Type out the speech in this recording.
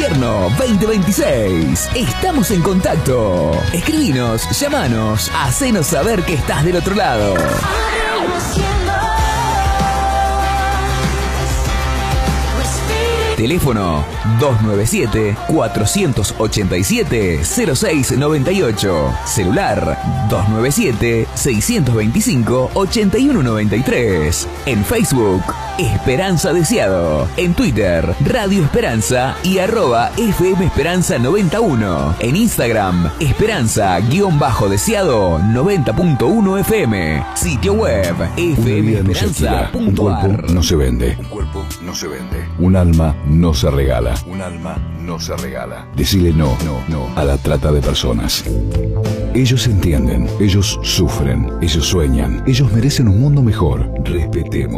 Invierno 2026. Estamos en contacto. Escribinos, llamanos, hacenos saber que estás del otro lado. Teléfono 297-487-0698. Celular 297-625-8193. En Facebook, Esperanza Deseado. En Twitter, Radio Esperanza y @FM Esperanza 91. En Instagram, Esperanza-Deseado 90.1 FM. Sitio web, fmesperanza.ar. Un cuerpo no se vende. Un cuerpo no se vende. Un alma no se regala. Un alma no se regala. Decile no a la trata de personas. Ellos entienden, ellos sufren, ellos sueñan, ellos merecen un mundo mejor. Respetemos.